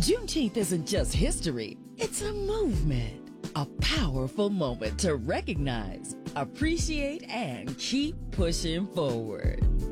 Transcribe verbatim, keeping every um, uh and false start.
Juneteenth isn't just history, it's a movement, a powerful moment to recognize, appreciate, and keep pushing forward.